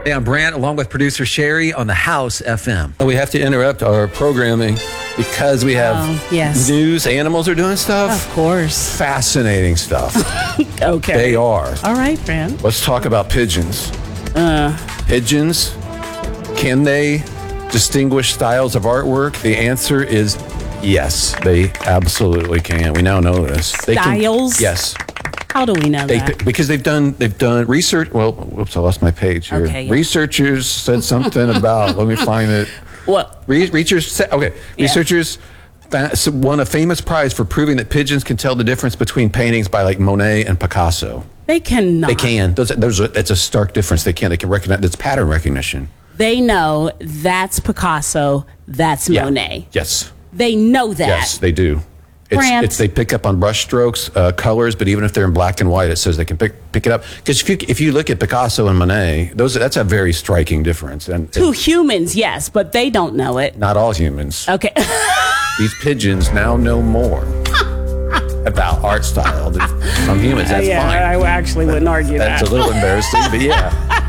Hey, I'm Brant, along with producer Sherry on the House FM. We have to interrupt our programming because we have news. Animals are doing stuff. Of course. Fascinating stuff. Okay. They are. All right, Brant. Let's talk about pigeons. Pigeons, can they distinguish styles of artwork? The answer is yes, they absolutely can. We now know this. Styles? Yes. How do we know that? Because they've done research. Well, whoops, I lost my page here. Okay, yeah. Researchers said something about. Let me find it. What? Researchers won a famous prize for proving that pigeons can tell the difference between paintings by like Monet and Picasso. They cannot. They can. That's a stark difference. They can. They can recognize. It's pattern recognition. They know that's Picasso. That's Monet. Yes. They know that. Yes, they do. They pick up on brush strokes, colors, but even if they're in black and white, it says they can pick it up. Because if you look at Picasso and Monet, that's a very striking difference. And to humans, yes, but they don't know it. Not all humans. Okay. These pigeons now know more about art style than some humans. That's fine. I actually wouldn't argue that. That's a little embarrassing, but yeah.